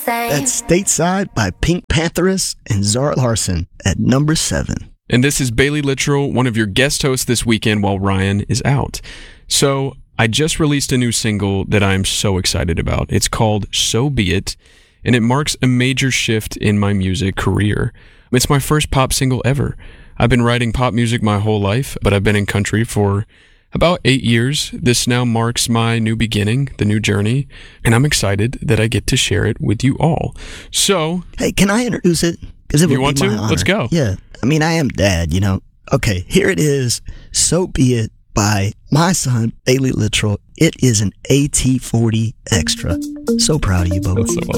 same. That's Stateside by Pink Pantheress and Zara Larsson at number 7. And this is Bailey Littrell, one of your guest hosts this weekend while Ryan is out. So I just released a new single that I'm so excited about. It's called So Be It, and it marks a major shift in my music career. It's my first pop single ever. I've been writing pop music my whole life, but I've been in country for about 8 years. This now marks my new beginning, the new journey, and I'm excited that I get to share it with you all. So, hey, can I introduce it? Because you want to? Let's go. Yeah. I mean, I am dad, you know. Okay, here it is. So Be It by my son, Bailey Littrell. It is an AT40 extra. So proud of you, Bo. That's so